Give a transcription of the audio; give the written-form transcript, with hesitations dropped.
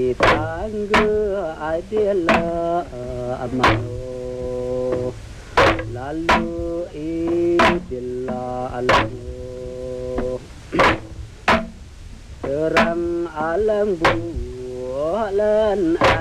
tangga adalah amano lalu idilah alamu terang alang bulan